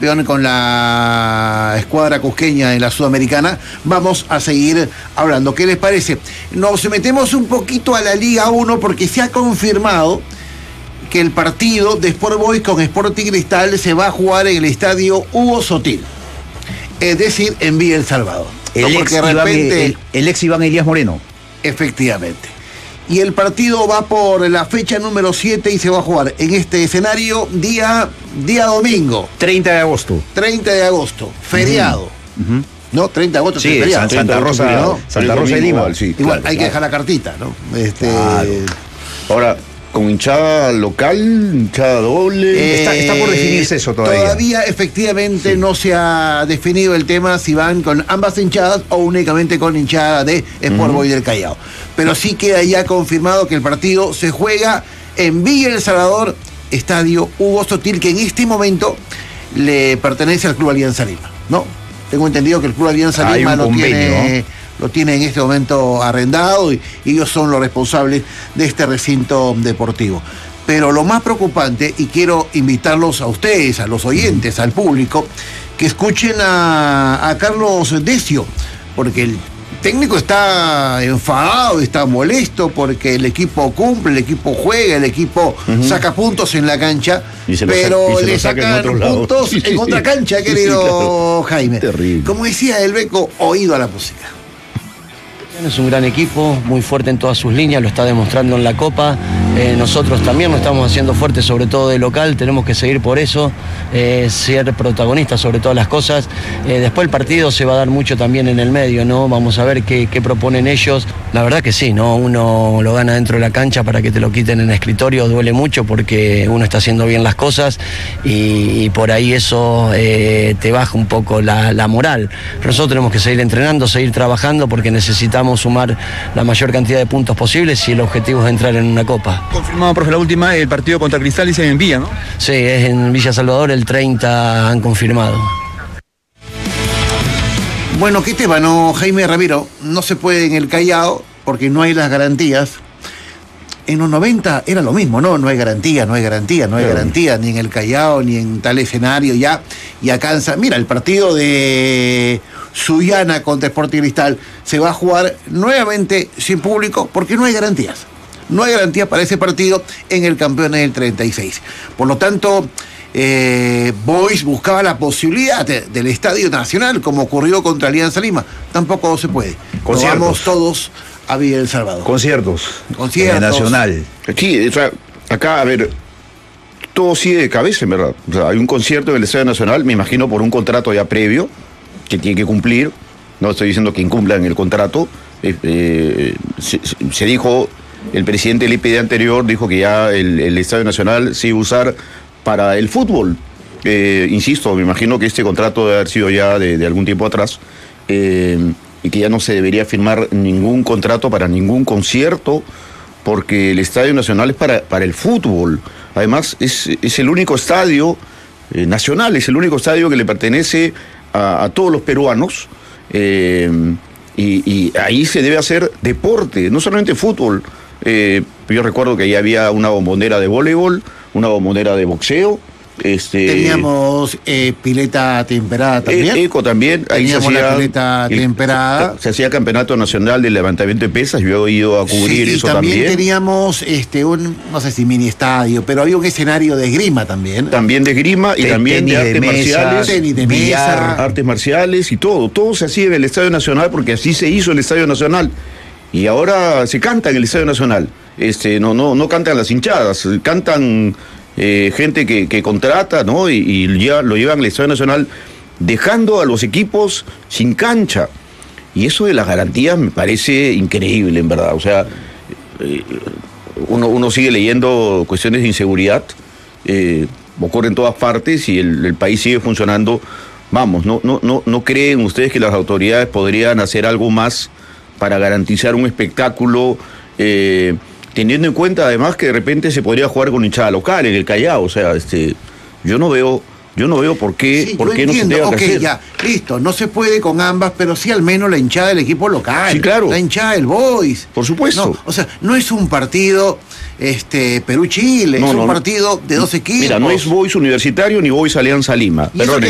campeón con la escuadra cusqueña en la Sudamericana, vamos a seguir hablando. ¿Qué les parece? Nos metemos un poquito a la Liga 1 porque se ha confirmado que el partido de Sport Boys con Sporting Cristal se va a jugar en el estadio Hugo Sotil, es decir, en Villa El Salvador. El ex Iván Elías Moreno. Efectivamente. Y el partido va por la fecha número 7 y se va a jugar en este escenario día domingo. 30 de agosto. 30 de agosto, feriado. ¿No? 30 de agosto sí, es feriado. Santa Rosa, ¿no? Santa Rosa de Lima. Sí, igual, hay que dejar la cartita, ¿no? Claro. Ahora, con hinchada local, hinchada doble. Está por definirse eso todavía. Todavía efectivamente no se ha definido el tema si van con ambas hinchadas o únicamente con hinchada de Sport Boys del Callao. Pero sí queda ya confirmado que el partido se juega en Villa El Salvador, estadio Hugo Sotil, que en este momento le pertenece al Club Alianza Lima, ¿no? Tengo entendido que el Club Alianza Lima lo tiene en este momento arrendado y ellos son los responsables de este recinto deportivo. Pero lo más preocupante, y quiero invitarlos a ustedes, a los oyentes, al público, que escuchen a Carlos Decio, porque el técnico está enfadado, está molesto porque el equipo cumple, el equipo juega, el equipo saca puntos en la cancha, pero le sacan puntos en otra cancha, querido Jaime. Terrible. Como decía el Beco, oído a la música. Es un gran equipo, muy fuerte en todas sus líneas, lo está demostrando en la Copa. Nosotros también nos estamos haciendo fuertes, sobre todo de local, tenemos que seguir por eso, ser protagonistas sobre todas las cosas. Después el partido se va a dar mucho también en el medio, ¿no? Vamos a ver qué proponen ellos. La verdad que sí, ¿no? Uno lo gana dentro de la cancha, para que te lo quiten en el escritorio duele mucho porque uno está haciendo bien las cosas y por ahí eso te baja un poco la moral. Nosotros tenemos que seguir entrenando, seguir trabajando porque necesitamos sumar la mayor cantidad de puntos posibles y el objetivo es entrar en una Copa. Confirmado, profe, la última, el partido contra Cristal dice en Villa, ¿no? Sí, es en Villa Salvador, el 30 han confirmado. Bueno, ¿qué tema, no, Jaime Ramiro? No se puede en el Callao porque no hay las garantías. En los 90 era lo mismo, ¿no? No hay garantía, ni en el Callao, ni en tal escenario, ya cansa. Mira, el partido de Sullana contra Sporting Cristal se va a jugar nuevamente sin público porque no hay garantías. No hay garantía para ese partido en el campeón del 36. Por lo tanto, Boys buscaba la posibilidad del Estadio Nacional, como ocurrió contra Alianza Lima. Tampoco se puede. Vamos todos a Villa El Salvador. Conciertos. Nacional. Sí, o sea, acá, a ver, todo sigue de cabeza, en verdad. O sea, hay un concierto en el Estadio Nacional, me imagino por un contrato ya previo, que tiene que cumplir. No estoy diciendo que incumplan el contrato. Se dijo, el presidente del IPD anterior dijo que ya el Estadio Nacional se iba a usar para el fútbol. Insisto, me imagino que este contrato debe haber sido ya de algún tiempo atrás. Y que ya no se debería firmar ningún contrato para ningún concierto, porque el Estadio Nacional es para el fútbol. Además, es el único estadio nacional, es el único estadio que le pertenece a todos los peruanos, y ahí se debe hacer deporte, no solamente fútbol. Yo recuerdo que ahí había una bombonera de voleibol, una bombonera de boxeo. Teníamos pileta temperada también. Eco también. Ahí teníamos la pileta temperada. Se hacía campeonato nacional de levantamiento de pesas. Yo he ido a cubrir eso también. También teníamos no sé si mini estadio, pero había un escenario de esgrima también. También de esgrima y también de artes marciales. Tenis de mesa. Artes marciales y todo. Todo se hacía en el Estadio Nacional porque así se hizo el Estadio Nacional. Y ahora se canta en el Estadio Nacional. No cantan las hinchadas, cantan gente que contrata, ¿no? Y lo llevan al Estadio Nacional, dejando a los equipos sin cancha. Y eso de las garantías me parece increíble, en verdad. O sea, uno sigue leyendo cuestiones de inseguridad, ocurre en todas partes y el país sigue funcionando. Vamos, ¿no creen ustedes que las autoridades podrían hacer algo más para garantizar un espectáculo, teniendo en cuenta además que de repente se podría jugar con hinchada local en el Callao? O sea, yo no veo por qué, no se tenga que hacer. Ya, listo, no se puede con ambas, pero sí al menos la hinchada del equipo local. Sí, claro. La hinchada del Boys. Por supuesto. No, o sea, no es un partido Perú-Chile, es un partido de dos equipos. Mira, no es Boys Universitario ni Boys Alianza Lima. Perdón.